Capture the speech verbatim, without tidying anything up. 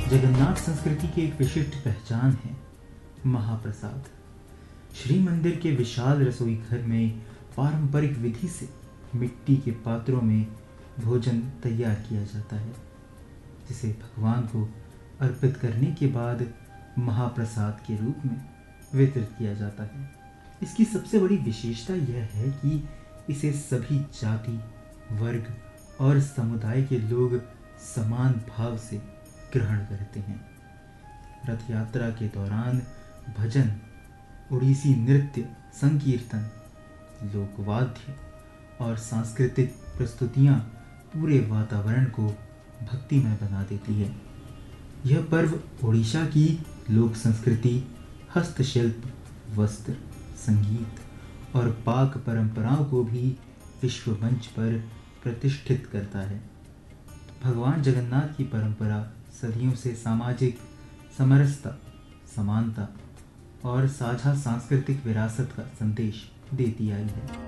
जगन्नाथ संस्कृति की एक विशिष्ट पहचान है महाप्रसाद। श्री मंदिर के विशाल रसोई घर में पारंपरिक विधि से मिट्टी के पात्रों में भोजन तैयार किया जाता है, जिसे भगवान को अर्पित करने के बाद महाप्रसाद के रूप में वितरित किया जाता है। इसकी सबसे बड़ी विशेषता यह है कि इसे सभी जाति, वर्ग और समुदाय के लोग समान भाव से ग्रहण करते हैं। रथ यात्रा के दौरान भजन, ओडिसी नृत्य, संकीर्तन, लोकवाद्य और सांस्कृतिक प्रस्तुतियां पूरे वातावरण को भक्तिमय बना देती है। यह पर्व ओडिशा की लोक संस्कृति, हस्तशिल्प, वस्त्र, संगीत और पाक परंपराओं को भी विश्व मंच पर प्रतिष्ठित करता है। भगवान जगन्नाथ की परंपरा सदियों से सामाजिक समरसता, समानता और साझा सांस्कृतिक विरासत का संदेश देती आई है।